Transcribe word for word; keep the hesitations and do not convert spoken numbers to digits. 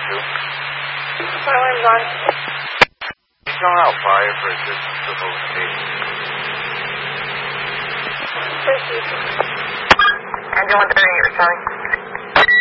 two. My alarm's on. He's going out fire for assistance to both states. Thank you. Engine one thirty-eight, returning.